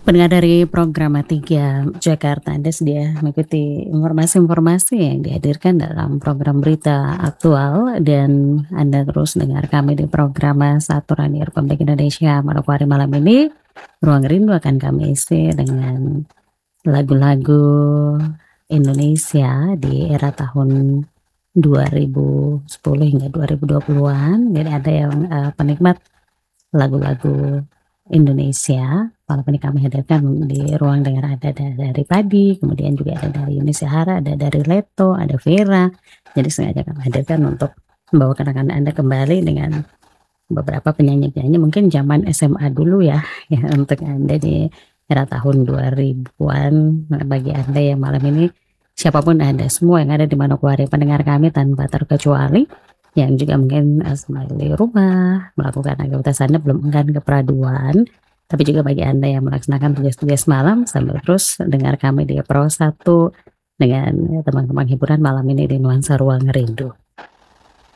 Pendengar dari Programa 3 Jakarta, Anda sedia mengikuti informasi-informasi yang dihadirkan dalam program berita aktual dan Anda terus dengar kami di Programa 1 Radio Republik Indonesia Manokwari malam ini. Ruang Rindu akan kami isi dengan lagu-lagu Indonesia di era tahun 2010 hingga 2020-an. Jadi ada yang penikmat lagu-lagu Indonesia. Malam ini kami hadirkan di ruang dengar ada dari Padi, kemudian juga ada dari Yuni Syahara, ada dari Leto, ada Vera. Jadi sengaja kami hadirkan untuk membawakan rekan Anda kembali dengan beberapa penyanyi-penyanyi mungkin zaman SMA dulu ya, ya untuk Anda di era tahun 2000-an. Nah, bagi Anda yang malam ini siapapun Anda semua yang ada di Manokwari pendengar kami tanpa terkecuali yang juga mungkin di rumah melakukan aktivitas Anda belum enggan ke peraduan, tapi juga bagi Anda yang melaksanakan tugas-tugas malam sambil terus dengar kami di Pro 1 dengan teman-teman hiburan malam ini di Nuansa Ruang Rindu.